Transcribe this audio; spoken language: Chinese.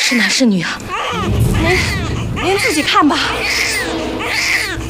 是男是女啊？您自己看吧。